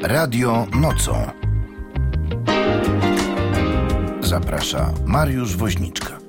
Radio nocą. Zaprasza Mariusz Woźniczka.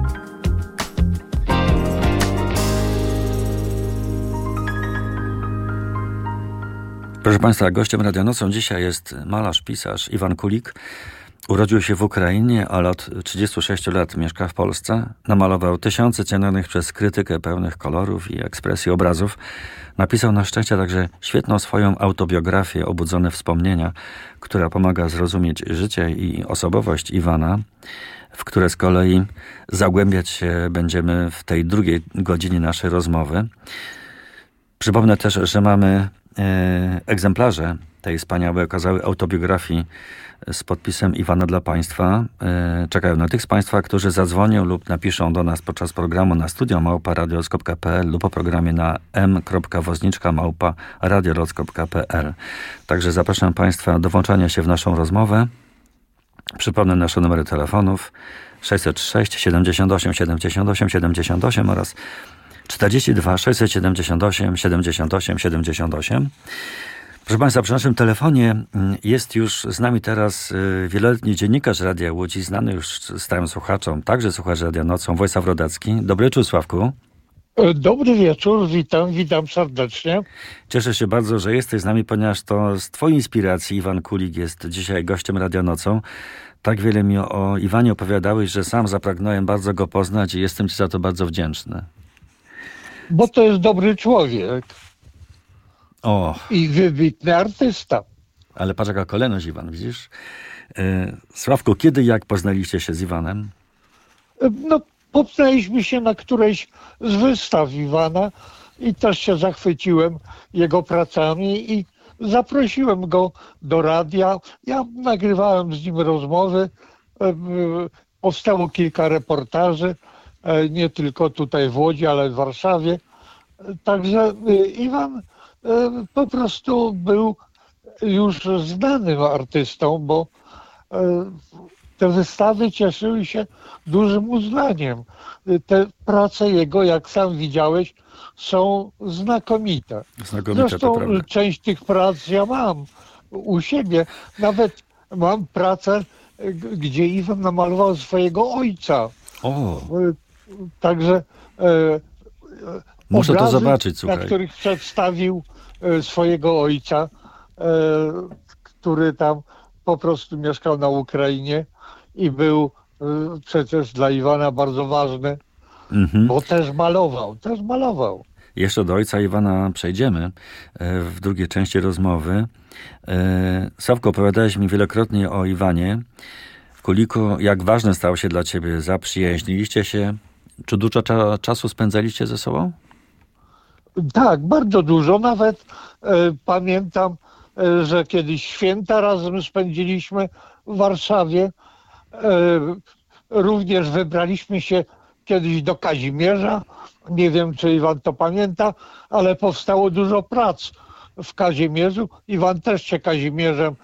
Proszę Państwa, gościem Radia Nocą dzisiaj jest malarz, pisarz Iwan Kulik. Urodził się w Ukrainie, ale od 36 lat mieszka w Polsce. Namalował tysiące cenionych przez krytykę pełnych kolorów i ekspresji obrazów. Napisał na szczęście także świetną swoją autobiografię Obudzone wspomnienia, która pomaga zrozumieć życie i osobowość Iwana, w które z kolei zagłębiać się będziemy w tej drugiej godzinie naszej rozmowy. Przypomnę też, że mamy egzemplarze tej wspaniałej, okazały autobiografii z podpisem Iwana dla Państwa. Czekają na tych z Państwa, którzy zadzwonią lub napiszą do nas podczas programu na studio@radioloc.pl lub po programie na m.woźniczka@radioloc.pl. Także zapraszam Państwa do włączania się w naszą rozmowę. Przypomnę nasze numery telefonów 606 78 78 78 oraz 42 678 78 78. Proszę Państwa, przy naszym telefonie jest już z nami teraz wieloletni dziennikarz Radia Łódź, znany już stałym słuchaczom, także słuchacz Radia Nocą, Wojciech Rodecki. Dobry wieczór, Sławku. Dobry wieczór, witam serdecznie. Cieszę się bardzo, że jesteś z nami, ponieważ to z Twojej inspiracji Iwan Kulik jest dzisiaj gościem Radia Nocą. Tak wiele mi o Iwanie opowiadałeś, że sam zapragnąłem bardzo go poznać i jestem Ci za to bardzo wdzięczny. Bo to jest dobry człowiek. O. I wybitny artysta. Ale patrz jaka kolejność, Iwan, widzisz? Sławku, kiedy i jak poznaliście się z Iwanem? No, poznaliśmy się na którejś z wystaw Iwana i też się zachwyciłem jego pracami i zaprosiłem go do radia. Ja nagrywałem z nim rozmowy. Powstało kilka reportaży, nie tylko tutaj w Łodzi, ale w Warszawie. Także Iwan po prostu był już znanym artystą, bo te wystawy cieszyły się dużym uznaniem. Te prace jego, jak sam widziałeś, są znakomite. Zresztą część tych prac ja mam u siebie. Nawet mam pracę, gdzie Iwan namalował swojego ojca. O. Także muszę obrazy, to zobaczyć, słuchaj. na których przedstawił swojego ojca, który tam po prostu mieszkał na Ukrainie i był przecież dla Iwana bardzo ważny, bo też malował. Jeszcze do ojca Iwana przejdziemy w drugiej części rozmowy. Sławko, opowiadałeś mi wielokrotnie o Iwanie Kuliku. Jak ważny stał się dla ciebie? Zaprzyjaźniliście się? Czy dużo czasu spędzaliście ze sobą? Tak, bardzo dużo. Nawet pamiętam, że kiedyś święta razem spędziliśmy w Warszawie. Również wybraliśmy się kiedyś do Kazimierza. Nie wiem, czy Iwan to pamięta, ale powstało dużo prac w Kazimierzu. Iwan też się Kazimierzem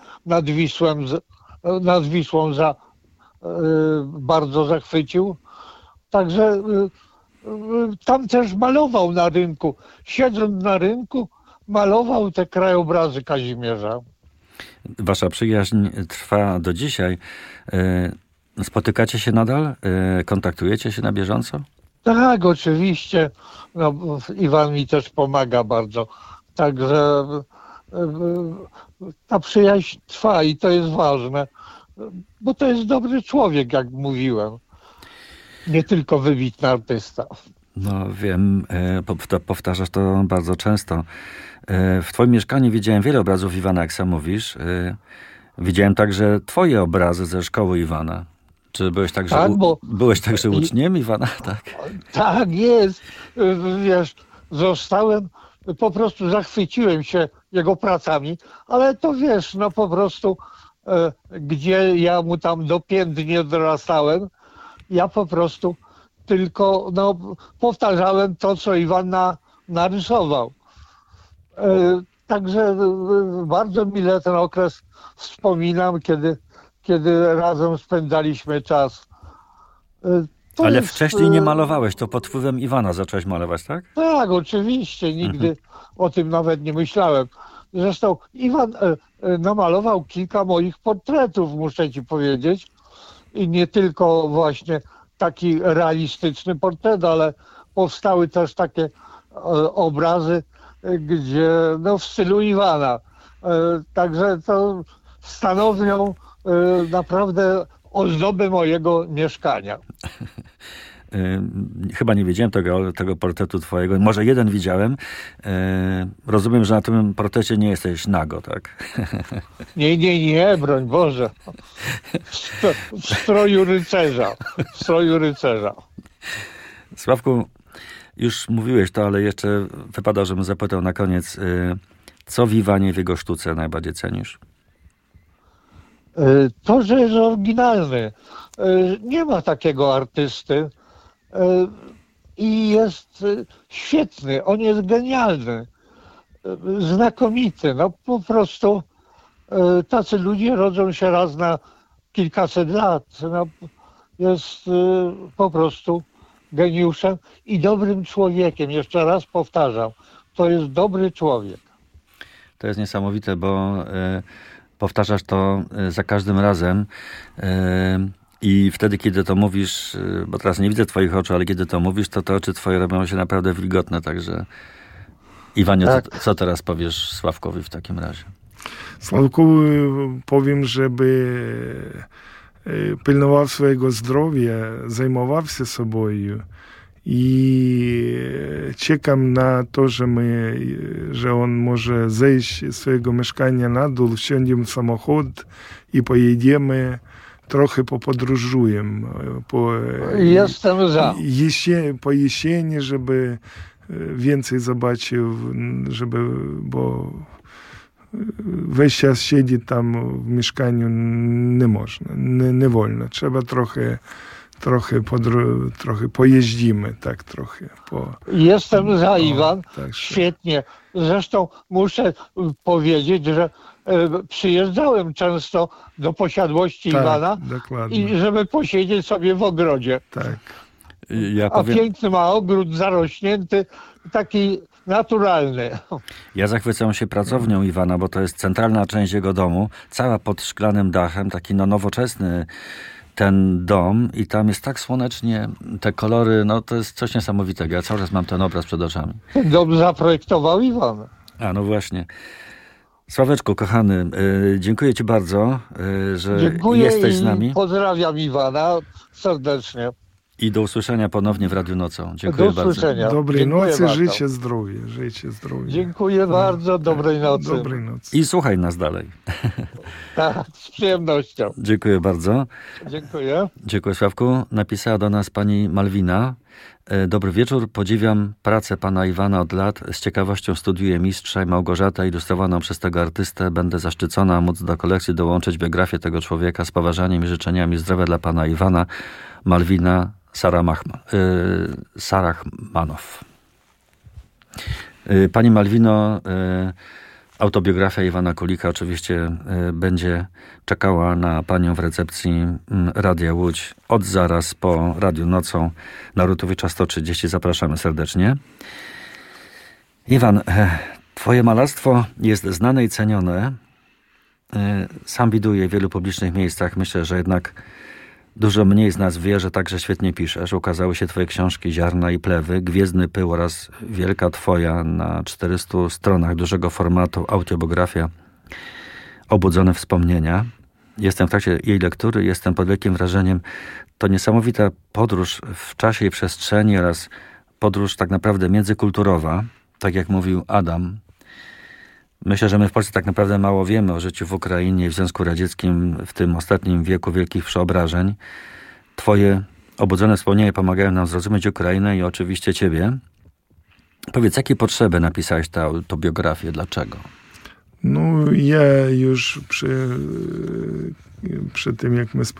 nad Wisłą bardzo zachwycił. Także tam też malował na rynku. Siedząc na rynku, malował te krajobrazy Kazimierza. Wasza przyjaźń trwa do dzisiaj. Spotykacie się nadal? Kontaktujecie się na bieżąco? Tak, oczywiście. No, Iwan mi też pomaga bardzo. Także ta przyjaźń trwa i to jest ważne. Bo to jest dobry człowiek, jak mówiłem. Nie tylko wybitny artysta. No wiem, powtarzasz to bardzo często. W Twoim mieszkaniu widziałem wiele obrazów Iwana, jak sam mówisz. Widziałem także Twoje obrazy ze szkoły Iwana. Czy byłeś także, byłeś także uczniem Iwana? Tak. Tak jest. Wiesz, po prostu zachwyciłem się jego pracami, ale to wiesz, no po prostu gdzie ja mu tam do pięt nie dorastałem, ja po prostu tylko powtarzałem to, co Iwan narysował. Także bardzo mile ten okres wspominam, kiedy razem spędzaliśmy czas. Ale wcześniej nie malowałeś, to pod wpływem Iwana zacząłeś malować, tak? Tak, oczywiście, nigdy o tym nawet nie myślałem. Zresztą Iwan namalował kilka moich portretów, muszę ci powiedzieć. I nie tylko właśnie taki realistyczny portret, ale powstały też takie obrazy, gdzie no, w stylu Iwana. Także to stanowią naprawdę ozdobę mojego mieszkania. Chyba nie widziałem tego portretu twojego. Może jeden widziałem. Rozumiem, że na tym portrecie nie jesteś nago, tak? Nie, broń Boże. W stroju rycerza. W stroju rycerza. Sławku, już mówiłeś to, ale jeszcze wypada, żebym zapytał na koniec, co w Iwanie, w jego sztuce najbardziej cenisz? To, że jest oryginalny. Nie ma takiego artysty i jest świetny. On jest genialny. Znakomity. No po prostu tacy ludzie rodzą się raz na kilkaset lat. No, jest po prostu geniuszem i dobrym człowiekiem. Jeszcze raz powtarzam, to jest dobry człowiek. To jest niesamowite, bo powtarzasz to za każdym razem i wtedy, kiedy to mówisz, bo teraz nie widzę twoich oczu, ale kiedy to mówisz, to te oczy twoje robią się naprawdę wilgotne, także Iwanie, tak. Co teraz powiesz Sławkowi w takim razie? Sławkowi powiem, żeby pilnował swojego zdrowia, zajmował się sobą i czekam na to, że on może zejść z swojego mieszkania na dół, wsiądziemy w samochód i pojedziemy, trochę popodróżujemy. Jestem za. Po jesieni, żeby więcej zobaczył, bo weź czas siedzieć tam w mieszkaniu nie można, nie wolno. Trzeba trochę pojeździmy, tak trochę. Jestem za, Iwan. Tak, świetnie. Zresztą muszę powiedzieć, że przyjeżdżałem często do posiadłości Iwana, i żeby posiedzieć sobie w ogrodzie. Tak. A piękny ma ogród zarośnięty, taki naturalny. Ja zachwycam się pracownią Iwana, bo to jest centralna część jego domu, cała pod szklanym dachem, taki nowoczesny ten dom i tam jest tak słonecznie, te kolory, no to jest coś niesamowitego. Ja cały czas mam ten obraz przed oczami. Dom zaprojektował Iwan. A, no właśnie. Sławeczku, kochany, dziękuję ci bardzo, że jesteś z nami. Pozdrawiam Iwana serdecznie. I do usłyszenia ponownie w Radiu Nocą. Dziękuję bardzo. Dobrej nocy, życie zdrowie. Dziękuję bardzo, dobrej nocy. I słuchaj nas dalej. Tak, z przyjemnością. Dziękuję bardzo. Dziękuję. Dziękuję, Sławku. Napisała do nas pani Malwina. Dobry wieczór, podziwiam pracę pana Iwana od lat. Z ciekawością studiuję Mistrza i Małgorzatę ilustrowaną przez tego artystę. Będę zaszczycona móc do kolekcji dołączyć biografię tego człowieka z poważaniem i życzeniami zdrowia dla pana Iwana. Malwina Sarachmanow. Pani Malwino, autobiografia Iwana Kulika oczywiście będzie czekała na panią w recepcji Radia Łódź od zaraz po Radiu Nocą na Rutowicza 130. Zapraszamy serdecznie. Iwan, twoje malarstwo jest znane i cenione. Sam widuję w wielu publicznych miejscach. Myślę, że jednak dużo mniej z nas wie, że także świetnie piszesz. Ukazały się twoje książki Ziarna i Plewy, Gwiezdny Pył oraz wielka twoja na 400 stronach dużego formatu autobiografia Obudzone Wspomnienia. Jestem w trakcie jej lektury, jestem pod wielkim wrażeniem. To niesamowita podróż w czasie i przestrzeni oraz podróż tak naprawdę międzykulturowa, tak jak mówił Adam. Myślę, że my w Polsce tak naprawdę mało wiemy o życiu w Ukrainie i w Związku Radzieckim w tym ostatnim wieku wielkich przeobrażeń. Twoje obudzone wspomnienia pomagają nam zrozumieć Ukrainę i oczywiście ciebie. Powiedz, jakie potrzeby napisałeś tę autobiografię? Dlaczego? No, ja już przy tym, jak my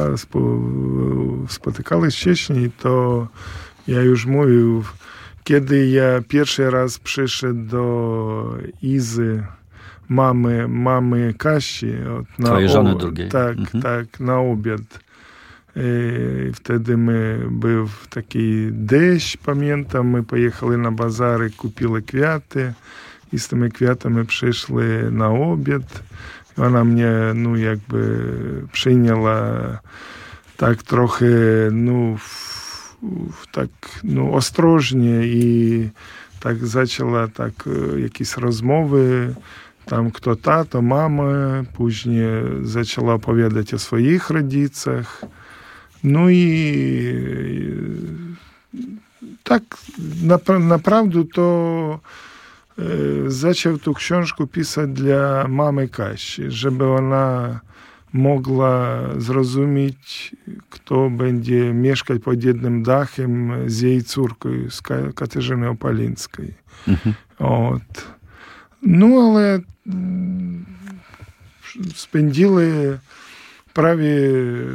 spotykali się wcześniej, to ja już mówił, kiedy ja pierwszy raz przyszedł do Izy, mamy Kasi. Twojej żony drugiej. Tak, na obiad. Wtedy był taki deszcz, pamiętam, my pojechali na bazar i kupili kwiaty. i z tymi kwiatami przyszli na obiad. Ona mnie, przyjęła tak trochę, ostrożnie i tak zaczęła jakieś rozmowy, tam kto tato, mama, później zaczęła opowiadać o swoich rodzicach. I tak naprawdę to zaczął tą książkę pisać dla mamy Kasi, żeby ona mogła zrozumieć, kto będzie mieszkać pod jednym dachem z jej córką, z Katarzyną Opalińską. Ale spędzili prawie